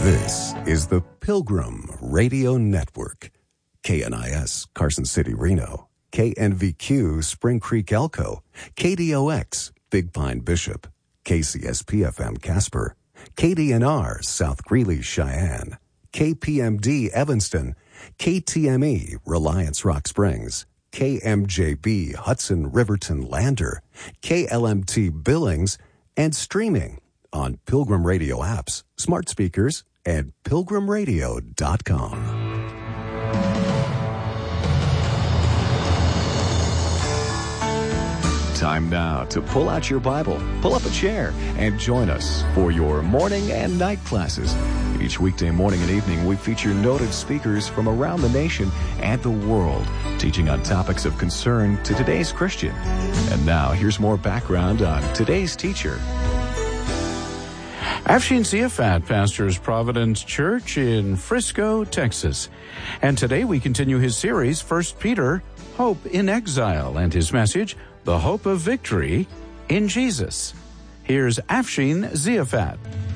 This is the Pilgrim Radio Network. KNIS, Carson City, Reno. KNVQ, Spring Creek, Elko. KDOX, Big Pine, Bishop. KCSP-FM, Casper. KDNR, South Greeley, Cheyenne. KPMD, Evanston. KTME, Reliance, Rock Springs. KMJB, Hudson, Riverton, Lander. KLMT, Billings. And streaming on Pilgrim Radio apps, smart speakers, and pilgrimradio.com. Time now to pull out your Bible, pull up a chair, and join us for your morning and night classes. Each weekday morning and evening, we feature noted speakers from around the nation and the world, teaching on topics of concern to today's Christian. And now, here's more background on today's teacher. Afshin Ziafat pastors Providence Church in Frisco, Texas. And today we continue his series, 1 Peter, Hope in Exile, and his message, The Hope of Victory in Jesus. Here's Afshin Ziafat.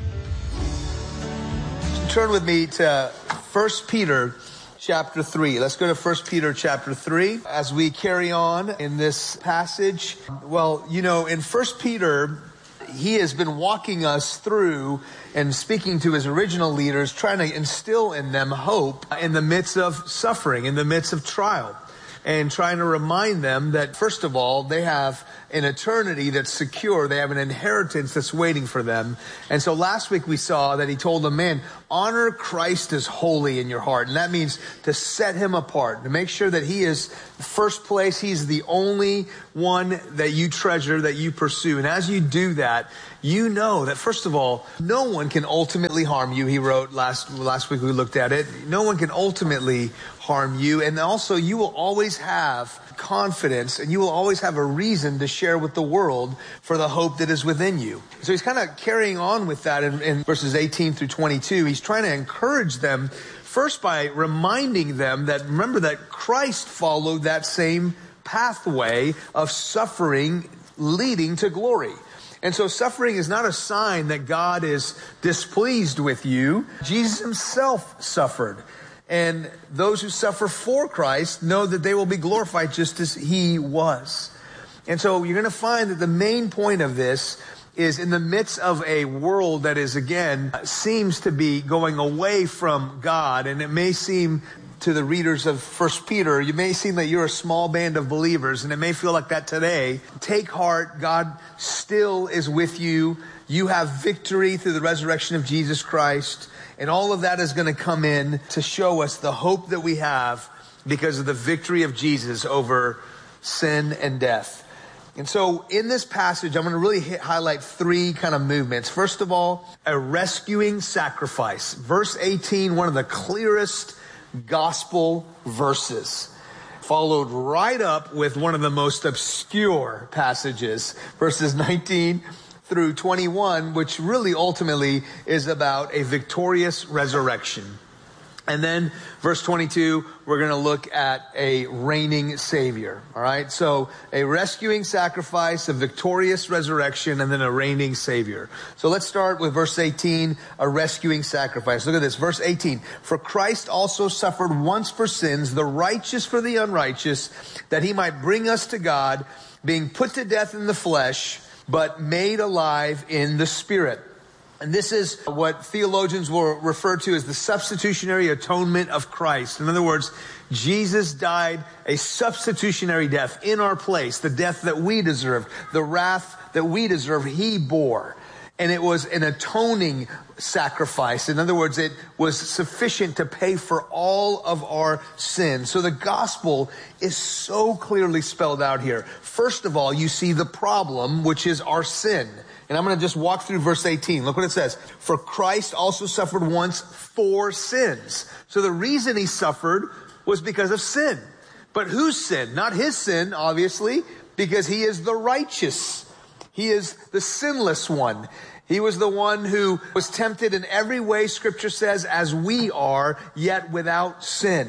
Turn with me to 1 Peter chapter 3. Let's go to 1 Peter chapter 3 as we carry on in this passage. Well, you know, in 1 Peter, he has been walking us through and speaking to his original leaders, trying to instill in them hope in the midst of suffering, in the midst of trial, and trying to remind them that, first of all, they have an eternity that's secure. They have an inheritance that's waiting for them. And so last week we saw that he told them, man, honor Christ as holy in your heart. And that means to set him apart, to make sure that he is first place. He's the only one that you treasure, that you pursue. And as you do that, you know that, first of all, no one can ultimately harm you. He wrote last week we looked at it. No one can ultimately harm you. And also you will always have confidence and you will always have a reason to share with the world for the hope that is within you. So he's kind of carrying on with that in verses 18 through 22. He's trying to encourage them first by reminding them that, remember that Christ followed that same pathway of suffering leading to glory. And so suffering is not a sign that God is displeased with you. Jesus himself suffered. And those who suffer for Christ know that they will be glorified just as he was. And so you're going to find that the main point of this is in the midst of a world that is, again, seems to be going away from God. And it may seem to the readers of 1 Peter, you may seem that you're a small band of believers, and it may feel like that today. Take heart. God still is with you. You have victory through the resurrection of Jesus Christ. And all of that is going to come in to show us the hope that we have because of the victory of Jesus over sin and death. And so in this passage, I'm going to really highlight three kind of movements. First of all, a rescuing sacrifice. Verse 18, one of the clearest gospel verses, followed right up with one of the most obscure passages, verses 19 through 21, which really ultimately is about a victorious resurrection. And then verse 22, we're going to look at a reigning Savior. All right. So a rescuing sacrifice, a victorious resurrection, and then a reigning Savior. So let's start with verse 18, a rescuing sacrifice. Look at this. Verse 18, for Christ also suffered once for sins, the righteous for the unrighteous, that he might bring us to God, being put to death in the flesh, but made alive in the Spirit. And this is what theologians will refer to as the substitutionary atonement of Christ. In other words, Jesus died a substitutionary death in our place, the death that we deserve, the wrath that we deserve, he bore. And it was an atoning sacrifice. In other words, it was sufficient to pay for all of our sins. So the gospel is so clearly spelled out here. First of all, you see the problem, which is our sin. And I'm going to just walk through verse 18. Look what it says. For Christ also suffered once for sins. So the reason he suffered was because of sin. But whose sin? Not his sin, obviously, because he is the righteous. He is the sinless one. He was the one who was tempted in every way, Scripture says, as we are, yet without sin.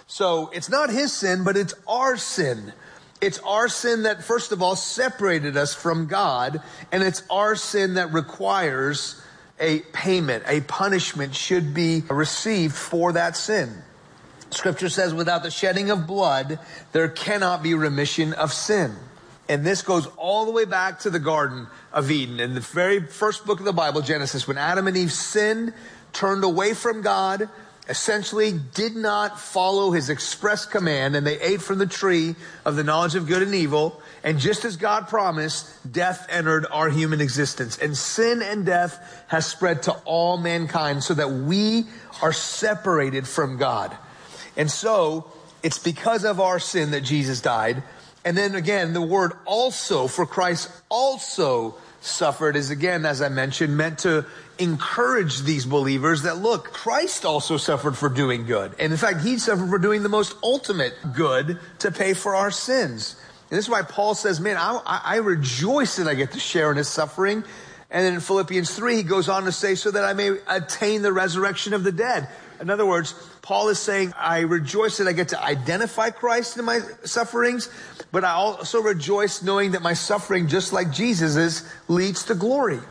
So it's not his sin, but it's our sin. It's our sin that, first of all, separated us from God, and it's our sin that requires a payment, a punishment should be received for that sin. Scripture says, without the shedding of blood, there cannot be remission of sin. And this goes all the way back to the Garden of Eden. In the very first book of the Bible, Genesis, when Adam and Eve sinned, turned away from God, essentially did not follow his express command, and they ate from the tree of the knowledge of good and evil. And just as God promised, death entered our human existence. And sin and death has spread to all mankind so that we are separated from God. And so it's because of our sin that Jesus died. And then again, the word also, for Christ also suffered, is again, as I mentioned, meant to encourage these believers that, look, Christ also suffered for doing good. And in fact, he suffered for doing the most ultimate good to pay for our sins. And this is why Paul says, man, I rejoice that I get to share in his suffering. And then in Philippians 3, he goes on to say, so that I may attain the resurrection of the dead. In other words, Paul is saying, I rejoice that I get to identify Christ in my sufferings, but I also rejoice knowing that my suffering, just like Jesus's, leads to glory.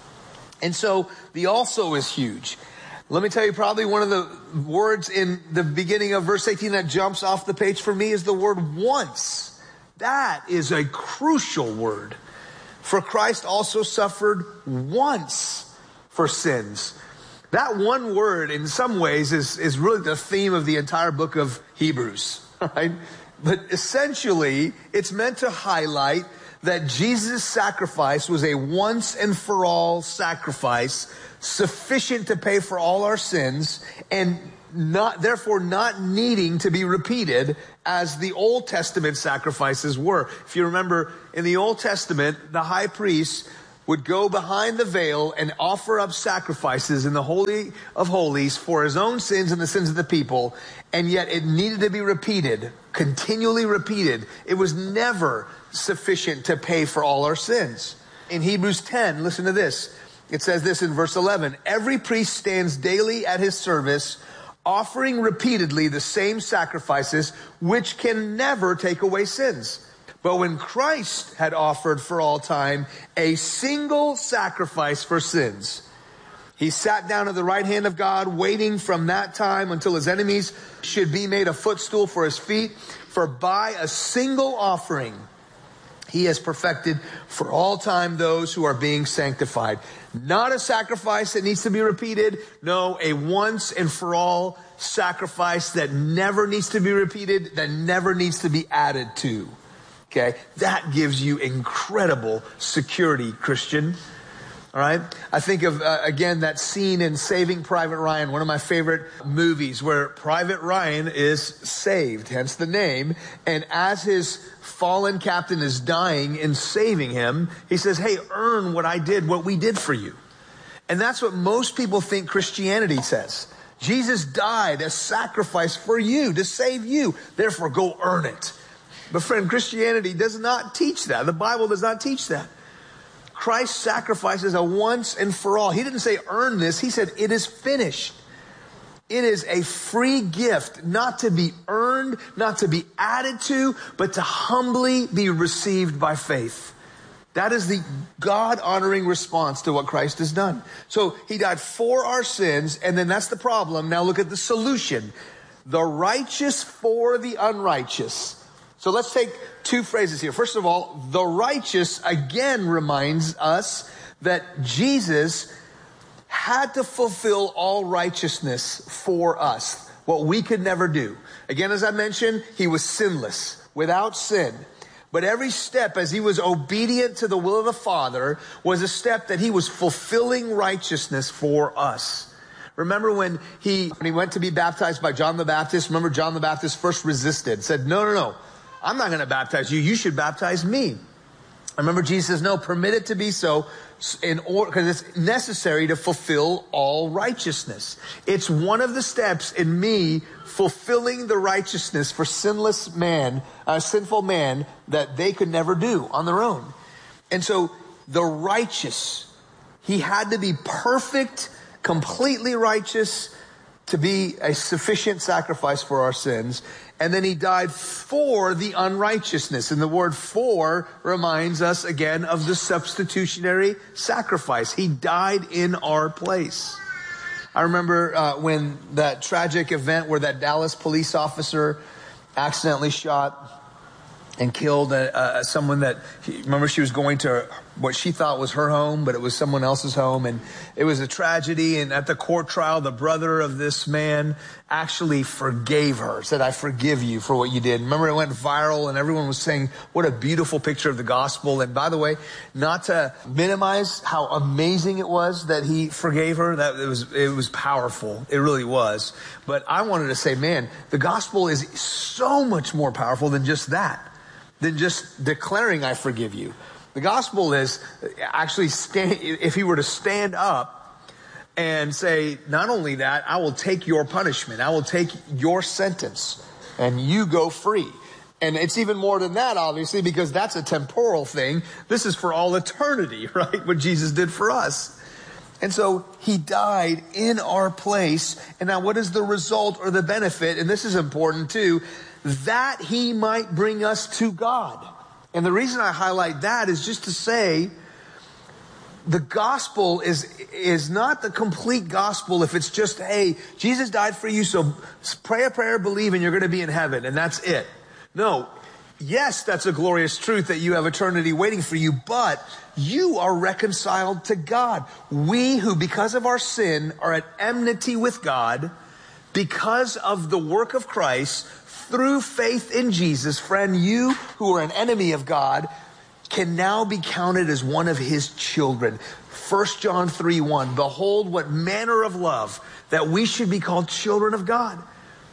And so the also is huge. Let me tell you, probably one of the words in the beginning of verse 18 that jumps off the page for me is the word once. That is a crucial word. For Christ also suffered once for sins. That one word, in some ways, is really the theme of the entire book of Hebrews, right? But essentially, it's meant to highlight that Jesus' sacrifice was a once and for all sacrifice, sufficient to pay for all our sins, and therefore not needing to be repeated as the Old Testament sacrifices were. If you remember, in the Old Testament, the high priest would go behind the veil and offer up sacrifices in the Holy of Holies for his own sins and the sins of the people, and yet it needed to be repeated, continually repeated. It was never sufficient to pay for all our sins. In Hebrews 10, listen to this. It says this in verse 11, every priest stands daily at his service, offering repeatedly the same sacrifices, which can never take away sins. But when Christ had offered for all time a single sacrifice for sins, he sat down at the right hand of God, waiting from that time until his enemies should be made a footstool for his feet. For by a single offering, he has perfected for all time those who are being sanctified. Not a sacrifice that needs to be repeated. No, a once and for all sacrifice that never needs to be repeated, that never needs to be added to. Okay, that gives you incredible security, Christian. All right, I think of, again, that scene in Saving Private Ryan, one of my favorite movies, where Private Ryan is saved, hence the name. And as his fallen captain is dying and saving him, he says, hey, earn what we did for you. And that's what most people think Christianity says. Jesus died as sacrifice for you, to save you. Therefore, go earn it. But friend, Christianity does not teach that. The Bible does not teach that. Christ's sacrifice is a once and for all. He didn't say earn this. He said it is finished. It is a free gift, not to be earned, not to be added to, but to humbly be received by faith. That is the God-honoring response to what Christ has done. So he died for our sins, and then that's the problem. Now look at the solution. The righteous for the unrighteous. So let's take two phrases here. First of all, the righteous again reminds us that Jesus had to fulfill all righteousness for us, what we could never do. Again, as I mentioned, he was sinless, without sin. But every step as he was obedient to the will of the Father was a step that he was fulfilling righteousness for us. Remember when he went to be baptized by John the Baptist, remember John the Baptist first resisted, said, no. I'm not going to baptize you. You should baptize me. I remember Jesus says, no, permit it to be so, because it's necessary to fulfill all righteousness. It's one of the steps in me fulfilling the righteousness for sinful man that they could never do on their own. And so the righteous, he had to be perfect, completely righteous to be a sufficient sacrifice for our sins. And then he died for the unrighteousness. And the word for reminds us again of the substitutionary sacrifice. He died in our place. I remember when that tragic event where that Dallas police officer accidentally shot and killed someone that, remember, she was going to what she thought was her home, but it was someone else's home. And it was a tragedy. And at the court trial, the brother of this man actually forgave her, said, I forgive you for what you did. Remember, it went viral and everyone was saying, what a beautiful picture of the gospel. And by the way, not to minimize how amazing it was that he forgave her, that it was powerful. It really was. But I wanted to say, man, the gospel is so much more powerful than just that, than just declaring I forgive you. The gospel is actually, if he were to stand up and say, not only that, I will take your punishment, I will take your sentence, and you go free. And it's even more than that, obviously, because that's a temporal thing. This is for all eternity, right? What Jesus did for us. And so he died in our place. And now what is the result or the benefit? And this is important too, that he might bring us to God. And the reason I highlight that is just to say the gospel is not the complete gospel if it's just, hey, Jesus died for you, so pray a prayer, believe, and you're going to be in heaven, and that's it. No. Yes, that's a glorious truth that you have eternity waiting for you, but you are reconciled to God. We who, because of our sin, are at enmity with God, because of the work of Christ, through faith in Jesus, friend, you who are an enemy of God can now be counted as one of his children. 1 John 3:1, behold what manner of love that we should be called children of God.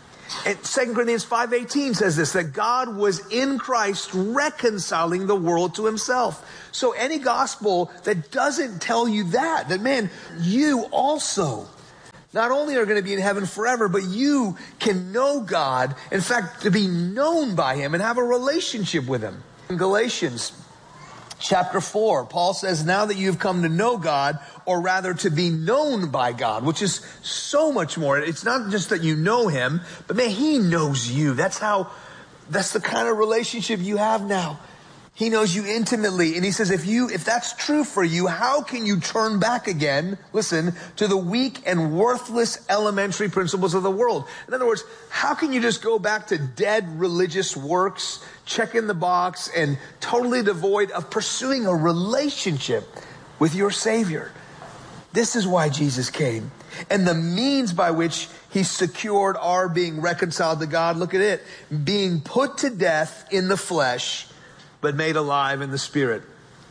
And 2 Corinthians 5:18 says this, that God was in Christ reconciling the world to himself. So any gospel that doesn't tell you that man, you also not only are going to be in heaven forever, but you can know God, in fact, to be known by him and have a relationship with him. In Galatians chapter 4, Paul says, now that you've come to know God, or rather to be known by God, which is so much more. It's not just that you know him, but man, he knows you. That's the kind of relationship you have now. He knows you intimately. And he says, if that's true for you, how can you turn back again, listen, to the weak and worthless elementary principles of the world? In other words, how can you just go back to dead religious works, check in the box, and totally devoid of pursuing a relationship with your Savior? This is why Jesus came. And the means by which he secured our being reconciled to God, look at it, being put to death in the flesh, but made alive in the spirit.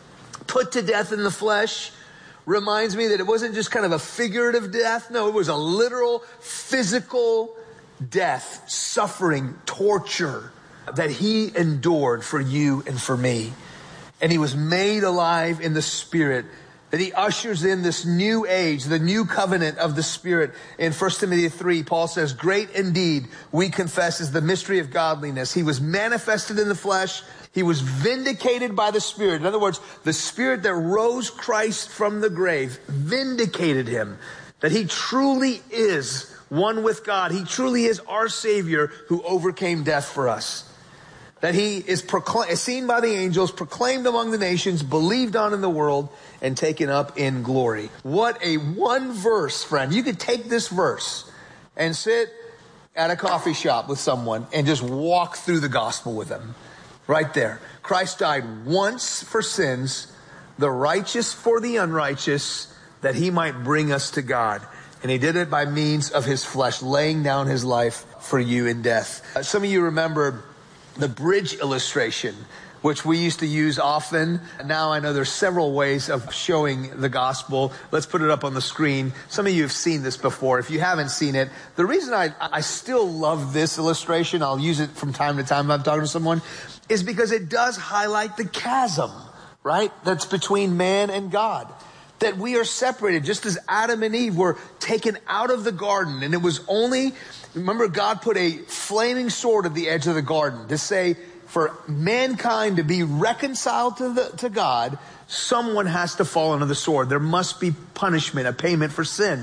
Put to death in the flesh reminds me that it wasn't just kind of a figurative death. No, it was a literal, physical death, suffering, torture that he endured for you and for me. And he was made alive in the spirit, that he ushers in this new age, the new covenant of the Spirit. In 1 Timothy 3, Paul says, great indeed, we confess, is the mystery of godliness. He was manifested in the flesh. He was vindicated by the Spirit. In other words, the Spirit that rose Christ from the grave vindicated him, that he truly is one with God. He truly is our Savior who overcame death for us. That he is seen by the angels, proclaimed among the nations, believed on in the world, and taken up in glory. What a one verse, friend. You could take this verse and sit at a coffee shop with someone and just walk through the gospel with them. Right there. Christ died once for sins, the righteous for the unrighteous, that he might bring us to God. And he did it by means of his flesh, laying down his life for you in death. Some of you remember the bridge illustration, which we used to use often. Now I know there's several ways of showing the gospel. Let's put it up on the screen. Some of you have seen this before. If you haven't seen it, the reason I still love this illustration, I'll use it from time to time when I'm talking to someone, is because it does highlight the chasm, right? That's between man and God. That we are separated, just as Adam and Eve were taken out of the garden. And it was only, remember, God put a flaming sword at the edge of the garden to say, for mankind to be reconciled to God, someone has to fall under the sword. There must be punishment, a payment for sin.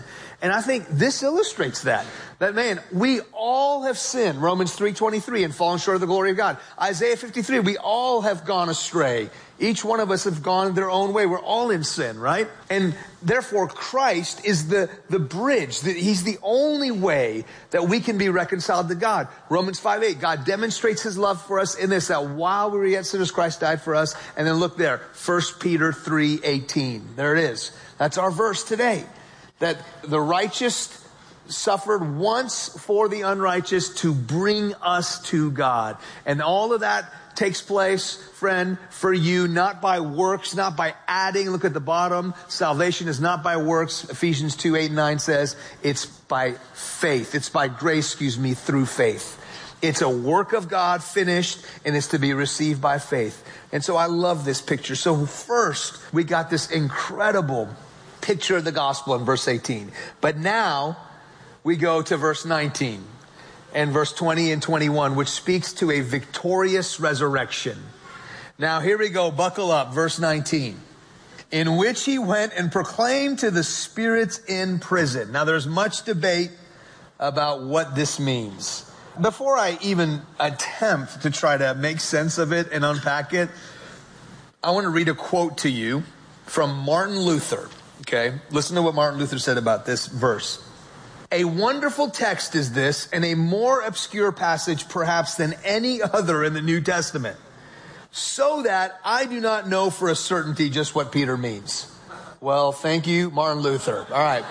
And I think this illustrates that. That, man, we all have sinned. Romans 3:23, and fallen short of the glory of God. Isaiah 53, we all have gone astray. Each one of us have gone their own way. We're all in sin, right? And therefore, Christ is the bridge. He's the only way that we can be reconciled to God. Romans 5:8, God demonstrates his love for us in this, that while we were yet sinners, Christ died for us. And then look there, 1 Peter 3:18. There it is. That's our verse today. That the righteous suffered once for the unrighteous to bring us to God. And all of that takes place, friend, for you, not by works, not by adding. Look at the bottom. Salvation is not by works. Ephesians 2:8-9 says it's by faith. It's by grace, through faith. It's a work of God finished, and it's to be received by faith. And so I love this picture. So first, we got this incredible picture of the gospel in verse 18. But now we go to verse 19 and verse 20 and 21, which speaks to a victorious resurrection. Now here we go. Buckle up. Verse 19. In which he went and proclaimed to the spirits in prison. Now there's much debate about what this means. Before I even attempt to try to make sense of it and unpack it, I want to read a quote to you from Martin Luther. Okay, listen to what Martin Luther said about this verse. A wonderful text is this, and a more obscure passage perhaps than any other in the New Testament, so that I do not know for a certainty just what Peter means. Well, thank you, Martin Luther. All right.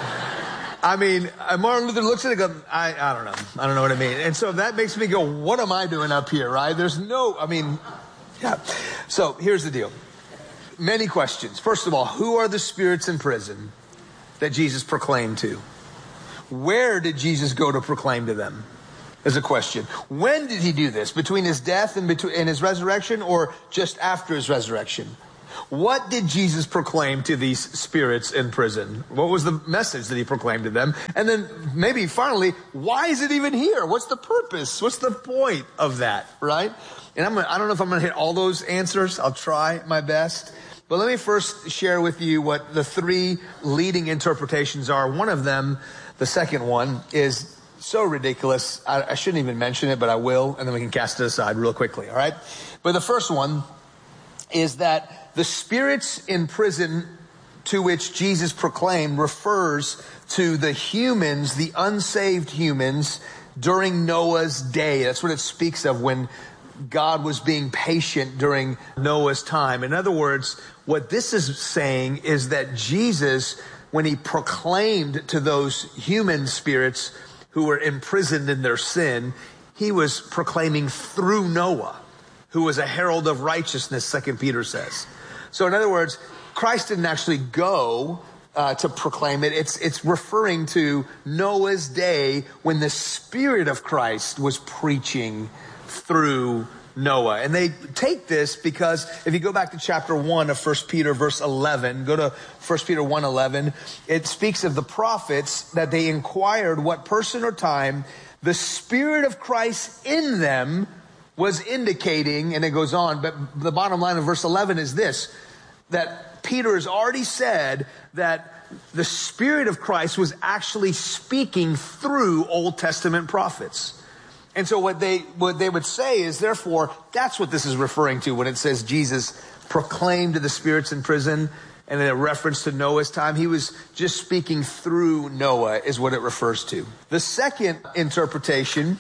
I mean, Martin Luther looks at it and goes, I don't know. I don't know what I mean. And so that makes me go, what am I doing up here, right? Yeah. So here's the deal. Many questions. First of all, who are the spirits in prison that Jesus proclaimed to? Where did Jesus go to proclaim to them? Is a question. When did he do this? Between his death and his resurrection, or just after his resurrection? What did Jesus proclaim to these spirits in prison? What was the message that he proclaimed to them? And then maybe finally, why is it even here? What's the purpose? What's the point of that, right? And I don't know if I'm going to hit all those answers. I'll try my best. But let me first share with you what the three leading interpretations are. One of them, the second one, is so ridiculous. I shouldn't even mention it, but I will, and then we can cast it aside real quickly, all right? But the first one is that the spirits in prison to which Jesus proclaimed refers to the humans, the unsaved humans, during Noah's day. That's what it speaks of when God was being patient during Noah's time. In other words, what this is saying is that Jesus, when he proclaimed to those human spirits who were imprisoned in their sin, he was proclaiming through Noah, who was a herald of righteousness, 2 Peter says. So in other words, Christ didn't actually go to proclaim it. It's referring to Noah's day when the Spirit of Christ was preaching through Noah. And they take this because if you go back to chapter 1 of 1 Peter verse 11, go to 1 Peter 1:11, it speaks of the prophets that they inquired what person or time the Spirit of Christ in them was indicating, and it goes on, but the bottom line of verse 11 is this, that Peter has already said that the Spirit of Christ was actually speaking through Old Testament prophets. And so what they would say is, therefore, that's what this is referring to when it says Jesus proclaimed to the spirits in prison, and in a reference to Noah's time, he was just speaking through Noah is what it refers to. The second interpretation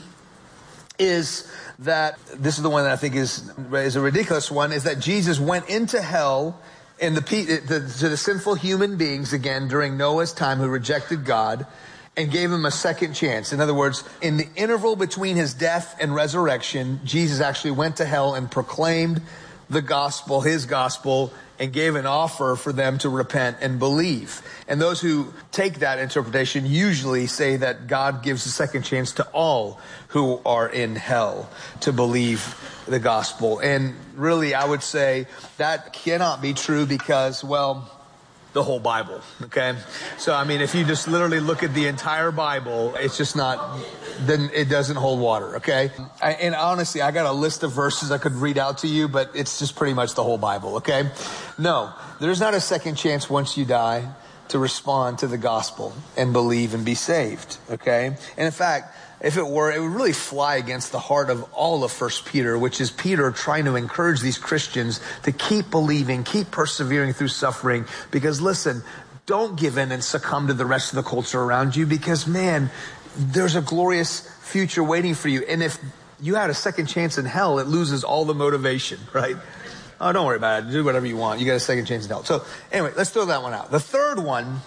is that, this is the one that I think is a ridiculous one, is that Jesus went into hell to the sinful human beings again during Noah's time who rejected God, and gave him a second chance. In other words, in the interval between his death and resurrection, Jesus actually went to hell and proclaimed the gospel, his gospel, and gave an offer for them to repent and believe. And those who take that interpretation usually say that God gives a second chance to all who are in hell to believe the gospel. And really, I would say that cannot be true because, well, the whole Bible, okay? So, I mean, if you just literally look at the entire Bible, it's just not, then it doesn't hold water, okay? And honestly, I got a list of verses I could read out to you, but it's just pretty much the whole Bible, okay? No, there's not a second chance once you die to respond to the gospel and believe and be saved, okay? And in fact, if it were, it would really fly against the heart of all of 1 Peter, which is Peter trying to encourage these Christians to keep believing, keep persevering through suffering. Because listen, don't give in and succumb to the rest of the culture around you, because man, there's a glorious future waiting for you. And if you had a second chance in hell, it loses all the motivation, right? Oh, don't worry about it. Do whatever you want. You got a second chance in hell. So anyway, let's throw that one out. The third one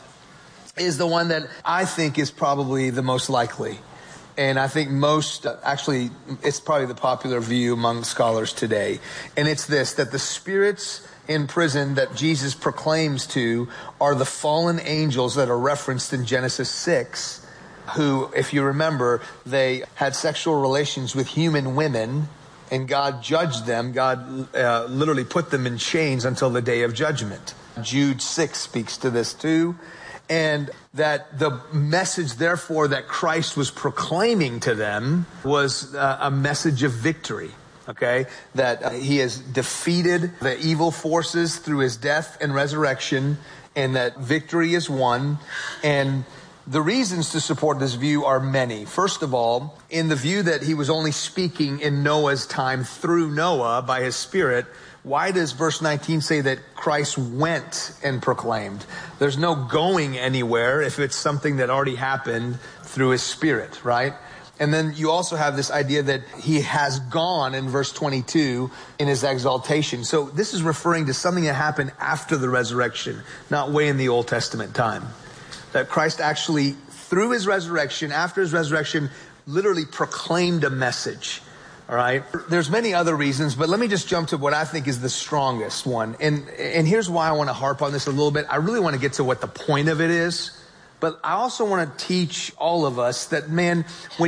is the one that I think is probably the most likely. And I think actually, it's probably the popular view among scholars today. And it's this, that the spirits in prison that Jesus proclaims to are the fallen angels that are referenced in Genesis 6, who, if you remember, they had sexual relations with human women, and God judged them. God literally put them in chains until the day of judgment. Jude 6 speaks to this too. And that the message, therefore, that Christ was proclaiming to them was a message of victory, okay? That he has defeated the evil forces through his death and resurrection, and that victory is won. And the reasons to support this view are many. First of all, in the view that he was only speaking in Noah's time through Noah by his Spirit, why does verse 19 say that Christ went and proclaimed? There's no going anywhere if it's something that already happened through his Spirit, right? And then you also have this idea that he has gone in verse 22 in his exaltation. So this is referring to something that happened after the resurrection, not way in the Old Testament time. That Christ actually, through his resurrection, after his resurrection, literally proclaimed a message. All right. There's many other reasons, but let me just jump to what I think is the strongest one. And here's why I want to harp on this a little bit. I really want to get to what the point of it is, but I also want to teach all of us that, man, when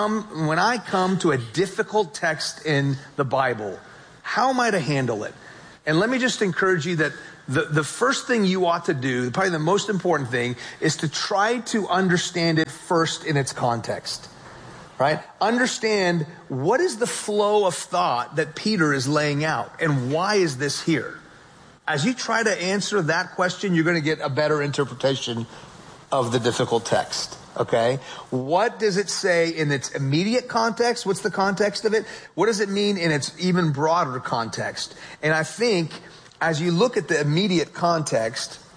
I come to a difficult text in the Bible, how am I to handle it? And let me just encourage you that the first thing you ought to do, probably the most important thing, is to try to understand it first in its context. Right? Understand what is the flow of thought that Peter is laying out, and why is this here? As you try to answer that question, you're going to get a better interpretation of the difficult text. Okay? What does it say in its immediate context? What's the context of it? What does it mean in its even broader context? And I think as you look at the immediate context,